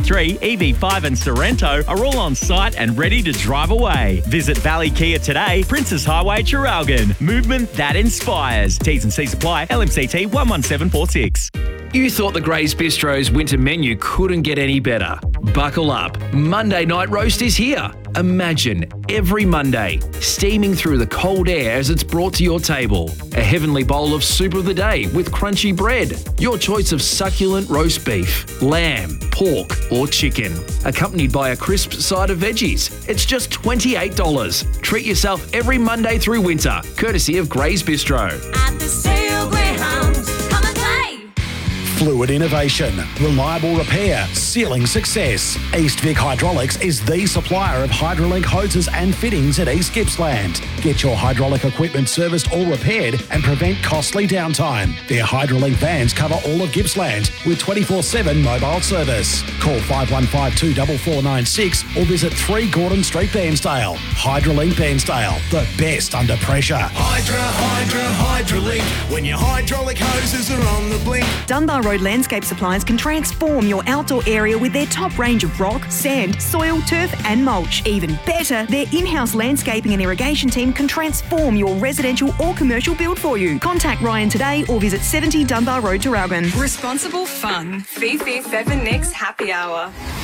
EV3, EV5 and Sorrento are all on site and ready to drive away. Visit Valley Kia today, Princes Highway, Traralgon. Movement that inspires. T's and C's apply. LMCT 11746. You thought the Gray's Bistro's winter menu couldn't get any better. Buckle up. Monday Night Roast is here. Imagine every Monday steaming through the cold air as it's brought to your table. A heavenly bowl of soup of the day with crunchy bread. Your choice of succulent roast beef, lamb, pork or chicken. Accompanied by a crisp side of veggies. It's just $28. Treat yourself every Monday through winter, courtesy of Gray's Bistro. At the Sale Greyhounds, come and play. Fluid innovation, reliable repair, sealing success. East Vic Hydraulics is the supplier of Hydrolink hoses and fittings at East Gippsland. Get your hydraulic equipment serviced or repaired and prevent costly downtime. Their Hydrolink vans cover all of Gippsland with 24/7 mobile service. Call 5152 4496 or visit 3 Gordon Street, Bairnsdale. Hydrolink Bairnsdale, the best under pressure. Hydrolink. When your hydraulic hoses are on the blink. Dunbar Road Landscape Supplies can transform your outdoor area with their top range of rock, sand, soil, turf and mulch. Even better, their in-house landscaping and irrigation team can transform your residential or commercial build for you. Contact Ryan today or visit 70 Dunbar Road, Traralgon. Responsible fun. Fifi Feather Nicks Happy Hour.